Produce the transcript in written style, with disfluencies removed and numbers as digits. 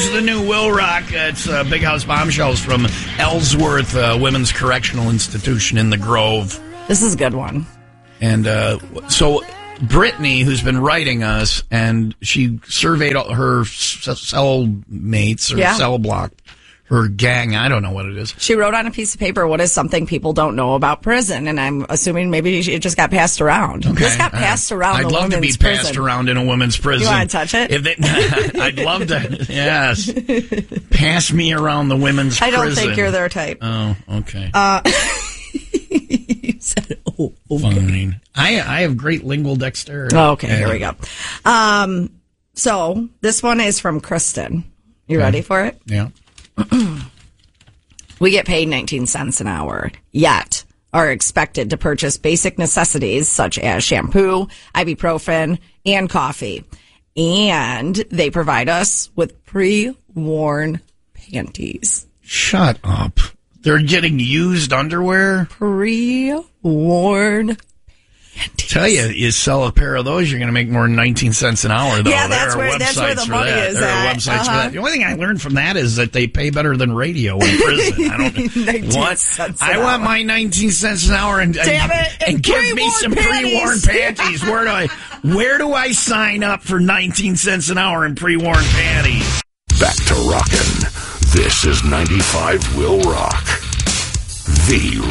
Here's the new Will Rock. It's Big House Bombshells from Ellsworth Women's Correctional Institution in the Grove. This is a good one. And so Brittany, who's been writing us, and she surveyed all her cell mates or cell block, her gang. I don't know what it is. She wrote on a piece of paper, what is something people don't know about prison? And I'm assuming maybe it just got passed around. Okay. This got passed around I'd the love to be women's prison. passed around in a women's prison. You want to touch it? I'd love to. Yes. Pass me around the women's prison. I don't think you're their type. Oh, okay. You said, oh, okay. Fine. I have great lingual dexterity. Oh, okay, here we go. So this one is from Kristen. You ready for it? Yeah. We get paid 19 cents an hour, yet are expected to purchase basic necessities such as shampoo, ibuprofen, and coffee. And they provide us with pre-worn panties. Shut up. They're getting used underwear? Pre-worn panties. Tell you sell a pair of those, you're going to make more than 19 cents an hour, though. Yeah, that's where the money is there at. are websites for that. The only thing I learned from that is that they pay better than radio in prison. I don't 19 cents an I want hour. my 19 cents an hour and give me some pre-worn panties. Where do I sign up for 19 cents an hour and pre-worn panties? Back to rockin'. This is 95 Will Rock. The